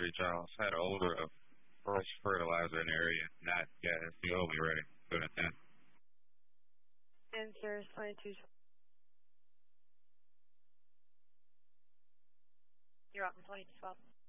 St. Charles. Had an odor of fresh fertilizer in the area. Not gas. You'll be ready. Good at that. Answer 22. You're up in 2212.